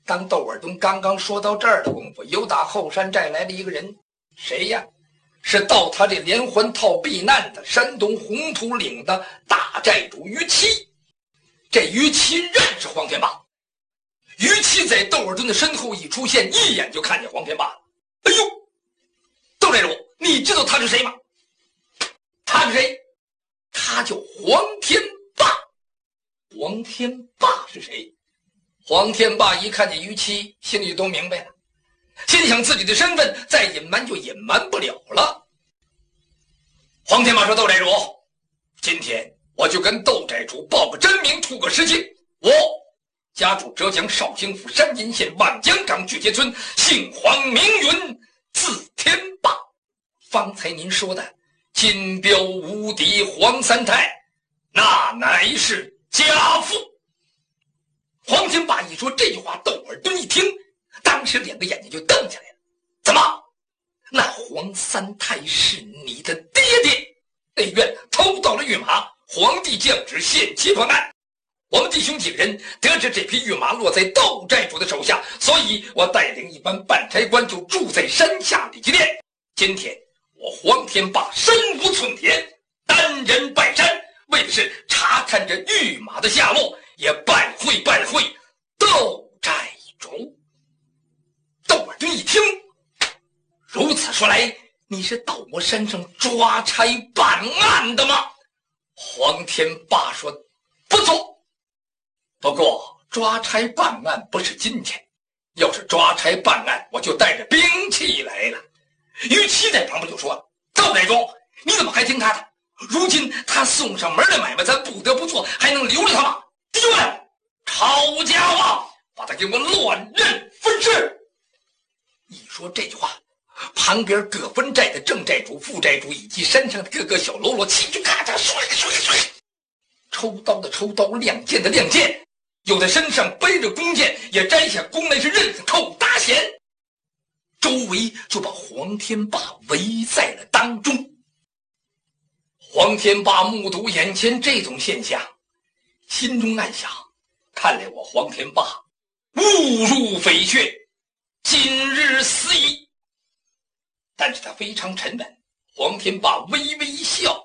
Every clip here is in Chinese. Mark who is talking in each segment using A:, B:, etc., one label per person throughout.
A: 当窦尔敦刚刚说到这儿的功夫，又打后山寨来了一个人，谁呀？是到他这连环套避难的山东红土岭的大寨主于七。这于七认识黄天霸，于七在窦尔敦的身后一出现，一眼就看见黄天霸了。哎呦，窦寨主，你知道他是谁吗？他是谁？他叫黄天霸。黄天霸是谁？黄天霸一看见于七，心里都明白了，心想自己的身份再隐瞒就隐瞒不了了。黄天霸说：“窦寨主，今天我就跟窦寨主报个真名，出个实情。我家住浙江绍兴府山阴县万江岗巨街村，姓黄名云，字天霸。方才您说的金标无敌黄三太，那乃是家父。”黄天霸一说这句话，窦尔敦一听，当时两个眼睛就瞪起来了。怎么？那黄三太是你的爹爹？内院偷到了御马，皇帝降旨限期破案。我们弟兄几个人得知这匹御马落在窦寨主的手下，所以我带领一班办差官就住在山下礼祭殿。今天我黄天霸身无寸铁，单人拜山，为的是查看这御马的下落，也拜会窦寨主。窦尔敦一听，如此说来，你是到我山上抓差办案的吗？黄天霸说：“不错，不过抓差办案不是今天，要是抓差办案，我就带着兵器来了。”于七在旁边就说了：“窦寨主，你怎么还听他的？如今他送上门的买卖，咱不得不做，还能留着他吗？弟兄们，抄家伙，把他给我乱刃分尸！”一说这句话，旁边各分寨的正寨主、副寨主以及山上的各个小喽啰，气就咔嚓摔，抽刀的抽刀，亮剑的亮剑，有的身上背着弓箭，也摘下弓来是刃子扣搭弦。周围就把黄天霸围在了当中。黄天霸目睹眼前这种现象，心中暗想：看来我黄天霸误入匪穴，今日死矣。但是他非常沉稳。黄天霸微微一笑：“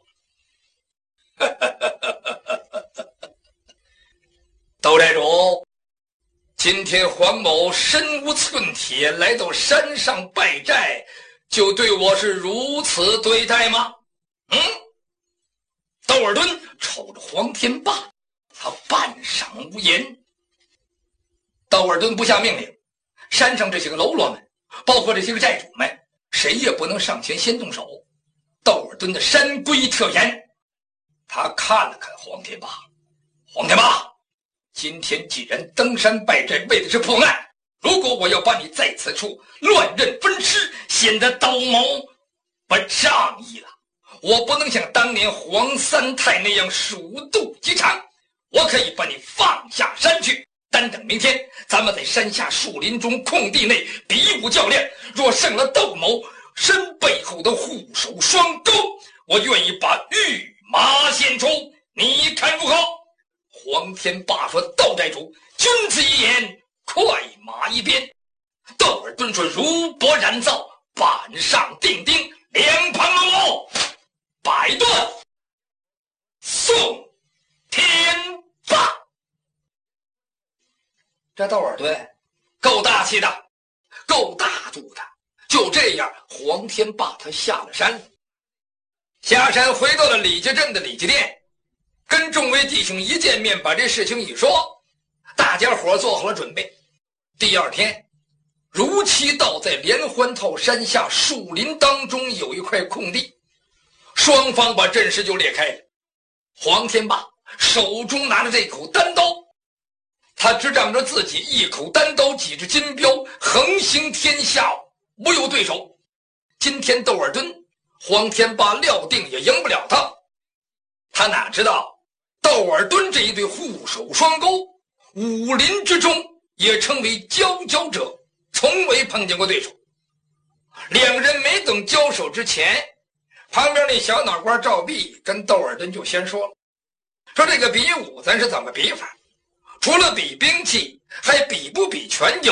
A: 窦寨主，今天黄某身无寸铁，来到山上拜寨，就对我是如此对待吗？”窦尔敦瞅着黄天霸，他半晌无言。窦尔敦不下命令，山上这些个喽啰们，包括这些个寨主们，谁也不能上前先动手。窦尔敦的山规特严，他看了看黄天霸：“黄天霸，今天既然登山拜寨，为的是破案，如果我要把你在此处乱刃分尸，显得窦某不仗义了。我不能像当年黄三太那样鼠肚鸡肠，我可以把你放下山去，单等明天咱们在山下树林中空地内比武较量，若胜了窦某身背后的护手双钩，我愿意把御马献出，你看如何？”黄天霸说：“窦寨主，君子一言，快马一鞭。”窦尔敦说：“如薄燃灶，板上钉钉，两旁龙木，摆顿送天霸。”这窦尔敦够大气的，够大度的。就这样，黄天霸他下了山，下山回到了李家镇的礼祭殿，跟众位弟兄一见面，把这事情一说，大家伙做好了准备。第二天如期到在连环套山下树林当中有一块空地，双方把阵势就裂开了。黄天霸手中拿着这口单刀，他执掌着自己一口单刀，几只金镖，横行天下，无有对手。今天窦尔敦，黄天霸料定也赢不了他。他哪知道窦尔敦这一对护手双钩，武林之中也称为佼佼者，从未碰见过对手。两人没等交手之前，旁边那小脑瓜赵弼跟窦尔敦就先说了，说这个比武咱是怎么比法？除了比兵器，还比不比拳脚？